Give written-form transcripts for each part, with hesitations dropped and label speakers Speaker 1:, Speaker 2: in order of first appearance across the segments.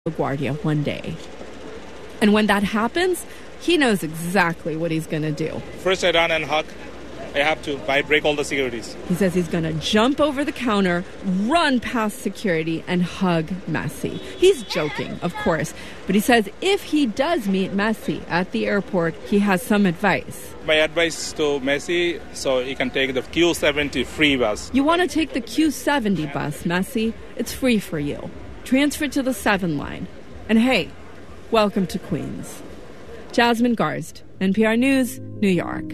Speaker 1: LaGuardia one day. And when that happens, he knows exactly what he's going to do.
Speaker 2: First, I run and hug. I break all the securities.
Speaker 1: He says he's going to jump over the counter, run past security, and hug Messi. He's joking, of course, but he says if he does meet Messi at the airport, he has some advice.
Speaker 2: My advice to Messi, so he can take the Q70 free bus.
Speaker 1: You want to take the Q70 bus, Messi? It's free for you. Transfer to the 7 line. And hey, welcome to Queens. Jasmine Garst, NPR News, New York.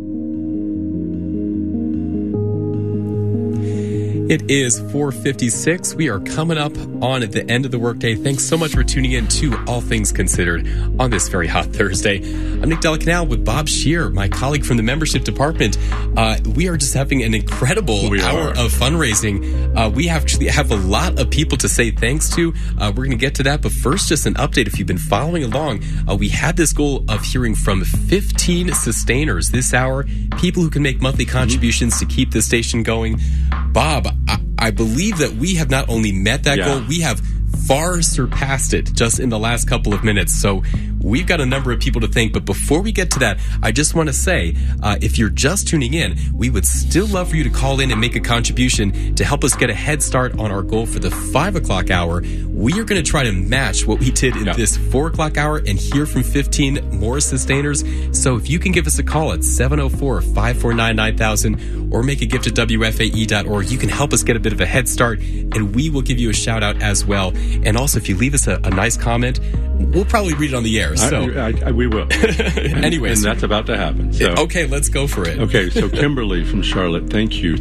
Speaker 3: It is 4:56. We are coming up on the end of the workday. Thanks so much for tuning in to All Things Considered on this very hot Thursday. I'm Nick Delacanal with Bob Scheer, my colleague from the membership department. We are just having an incredible hour of fundraising. We actually have a lot of people to say thanks to. We're going to get to that. But first, just an update. If you've been following along, we had this goal of hearing from 15 sustainers this hour, people who can make monthly contributions to keep the station going. Bob, I believe that we have not only met that goal, we have far surpassed it just in the last couple of minutes. So we've got a number of people to thank. But before we get to that, I just want to say, if you're just tuning in, we would still love for you to call in and make a contribution to help us get a head start on our goal for the 5 o'clock hour. We are going to try to match what we did in this 4 o'clock hour and hear from 15 more sustainers. So if you can give us a call at 704-549-9000 or make a gift at WFAE.org, you can help us get a bit of a head start, and we will give you a shout out as well. And also, if you leave us a nice comment, we'll probably read it on the air. So
Speaker 4: we will.
Speaker 3: Anyways.
Speaker 4: And that's about to happen. So.
Speaker 3: Okay, let's go for it.
Speaker 4: Okay, so Kimberly from Charlotte, thank you.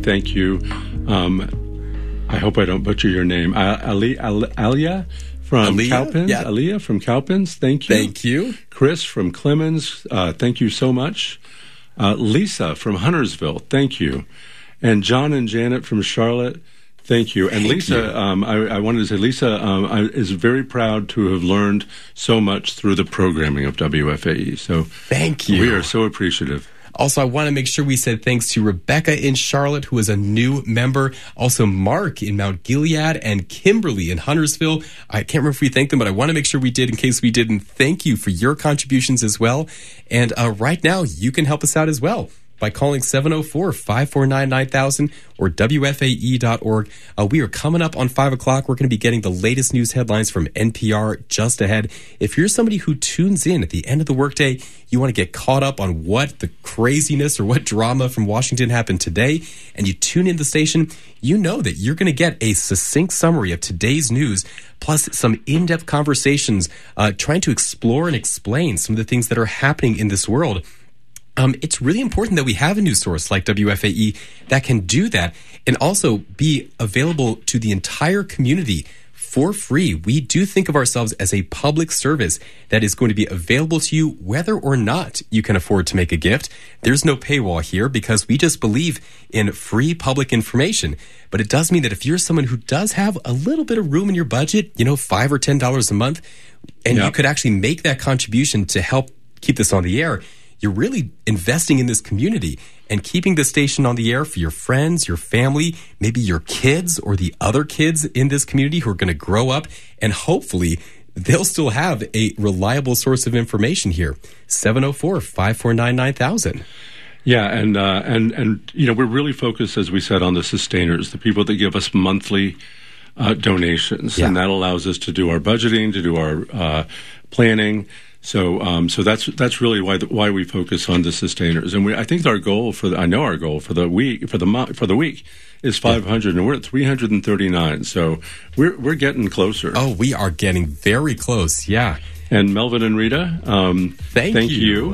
Speaker 4: I hope I don't butcher your name. Alia from Cowpens. Yeah. Alia from Cowpens, thank you.
Speaker 3: Thank you.
Speaker 4: Chris from Clemens, thank you so much. Lisa from Huntersville, thank you. And John and Janet from Charlotte, thank you. And Lisa, I wanted to say, Lisa is very proud to have learned so much through the programming of WFAE. So
Speaker 3: thank you.
Speaker 4: We are so appreciative.
Speaker 3: Also, I want to make sure we said thanks to Rebecca in Charlotte, who is a new member. Also, Mark in Mount Gilead and Kimberly in Huntersville. I can't remember if we thanked them, but I want to make sure we did in case we didn't. Thank you for your contributions as well. And right now, you can help us out as well by calling 704-549-9000 or WFAE.org. We are coming up on 5 o'clock. We're going to be getting the latest news headlines from NPR just ahead. If you're somebody who tunes in at the end of the workday, you want to get caught up on what the craziness or what drama from Washington happened today, and you tune in the station, you know that you're going to get a succinct summary of today's news, plus some in-depth conversations trying to explore and explain some of the things that are happening in this world. It's really important that we have a news source like WFAE that can do that and also be available to the entire community for free. We do think of ourselves as a public service that is going to be available to you whether or not you can afford to make a gift. There's no paywall here because we just believe in free public information. But it does mean that if you're someone who does have a little bit of room in your budget, $5 or $10 a month, and you could actually make that contribution to help keep this on the air, you're really investing in this community and keeping the station on the air for your friends, your family, maybe your kids or the other kids in this community who are going to grow up, and hopefully they'll still have a reliable source of information here. 704-549-9000.
Speaker 4: Yeah, and we're really focused, as we said, on the sustainers, the people that give us monthly donations, and that allows us to do our budgeting, to do our planning. So that's really why we focus on the sustainers, and I think our goal for the week is 500, and we're at 339. So we're getting closer.
Speaker 3: Oh, we are getting very close. Yeah.
Speaker 4: And Melvin and Rita, thank you.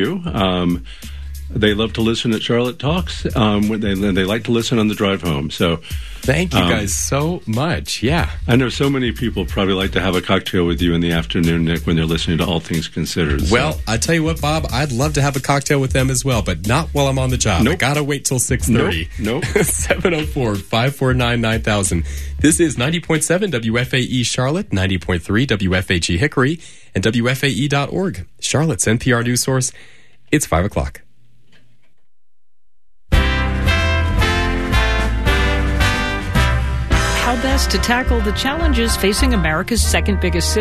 Speaker 4: They love to listen at Charlotte Talks. They like to listen on the drive home. So
Speaker 3: thank you guys so much. Yeah.
Speaker 4: I know so many people probably like to have a cocktail with you in the afternoon, Nick, when they're listening to All Things Considered. So.
Speaker 3: Well, I tell you what, Bob, I'd love to have a cocktail with them as well, but not while I'm on the job.
Speaker 4: Nope.
Speaker 3: I got to wait till 6:30.
Speaker 4: Nope.
Speaker 3: 704-549-9000. This is 90.7 WFAE Charlotte, 90.3 WFAG Hickory, and WFAE.org. Charlotte's NPR news source. It's 5 o'clock.
Speaker 1: How
Speaker 5: best to tackle the challenges facing America's second biggest city.